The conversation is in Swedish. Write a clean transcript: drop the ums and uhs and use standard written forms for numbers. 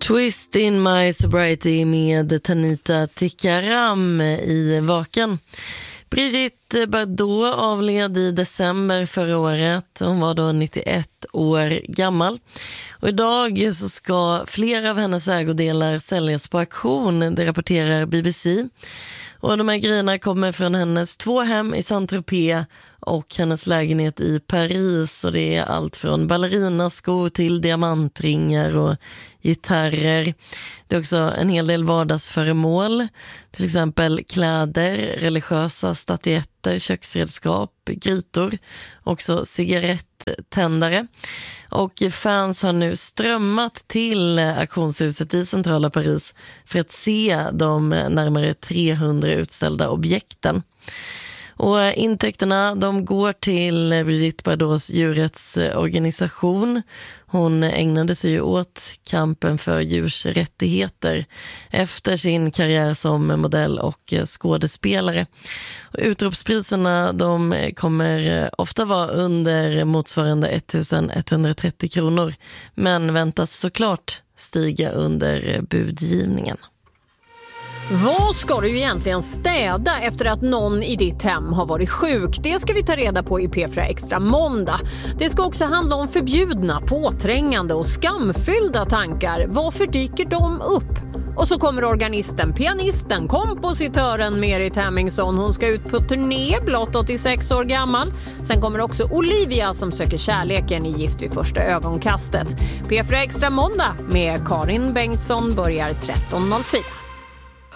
Twist in my sobriety med Tanita Tikaram i Vaken. Brigitte Bardot avled i december förra året. Hon var då 91 år gammal. Och idag så ska flera av hennes ägodelar säljas på auktion, det rapporterar BBC. Och de här grejerna kommer från hennes 2 hem i Saint-Tropez och hennes lägenhet i Paris. Och det är allt från ballerinaskor till diamantringar och gitarrer. Det är också en hel del vardagsföremål. Till exempel kläder, religiösa statyetter, köksredskap, grytor. Också cigarettändare. Och fans har nu strömmat till auktionshuset i centrala Paris för att se de närmare 300 utställda objekten. Och intäkterna de går till Brigitte Bardots djurrättsorganisation. Hon ägnade sig ju åt kampen för djurs rättigheter efter sin karriär som modell och skådespelare. Och utropspriserna de kommer ofta vara under motsvarande 1130 kronor men väntas såklart stiga under budgivningen. Vad ska du egentligen städa efter att någon i ditt hem har varit sjuk? Det ska vi ta reda på i P4 Extra måndag. Det ska också handla om förbjudna, påträngande och skamfyllda tankar. Varför dyker de upp? Och så kommer organisten, pianisten, kompositören Merit Hemmingsson. Hon ska ut på turné, blott 86 år gammal. Sen kommer också Olivia som söker kärleken i Gift vid första ögonkastet. P4 Extra måndag med Karin Bengtsson börjar 13.04.